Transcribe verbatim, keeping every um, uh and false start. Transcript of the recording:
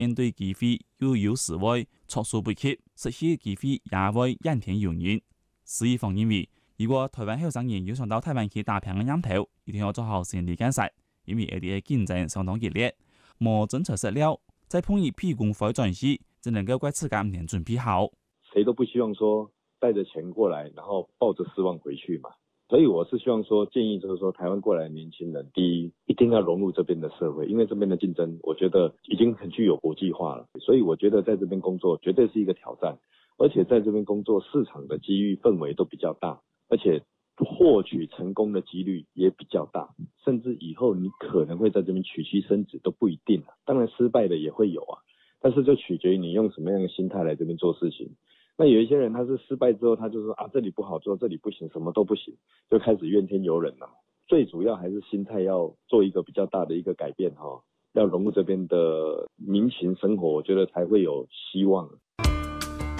面對機會又有時會措手不及，實現機會也會怨天尤人。施一峰認為，如果台灣後生人要想到台灣去打拼嘅念頭，一定要做好心理建設，因為呢啲嘅競爭相當激烈，冇真材實料，再碰一屁股壞轉時，只能夠怪自己唔能準備好。 誰都不希望說帶着錢過來，然後抱着失望回去嘛。所以我是希望說，建議就是說，台灣過來的年輕人，第一一定要融入這邊的社會，因為這邊的競爭，我覺得已經很具有國際化了。所以我覺得在這邊工作絕對是一個挑戰，而且在這邊工作市場的機遇氛圍都比較大，而且獲取成功的幾率也比較大，甚至以後你可能會在這邊娶妻生子都不一定。當然失敗的也會有啊，但是就取決於你用什麼樣的心態來這邊做事情。那有一些人他是失敗之後，他就說啊，這裏不好做，這裏不行，什麼都不行，就開始怨天尤人了。最主要還是心態要做一個比較大的一個改變哈，要融入這邊的民情生活，我覺得才會有希望。